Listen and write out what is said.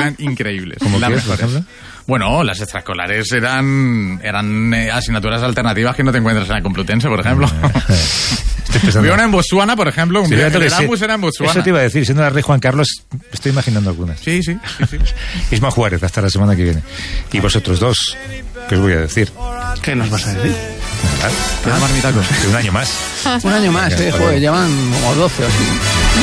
eran increíbles. ¿Cómo las que es, por mejores. ejemplo? Bueno, las extraescolares eran asignaturas alternativas que no te encuentras en la Complutense, por ejemplo. Estoy pensando. Había una en Botswana, por ejemplo, un Sí, viaje fíjate de que sí. Erasmus era en Botswana. Eso te iba a decir, siendo la Rey Juan Carlos, estoy imaginando algunas. Sí. Isma Juárez, hasta la semana que viene. Y vosotros dos, ¿qué os voy a decir? ¿Qué nos vas a decir? Nada, Marmitacos. un año más. Un año más, Ya, joder, llevan como 12 o así.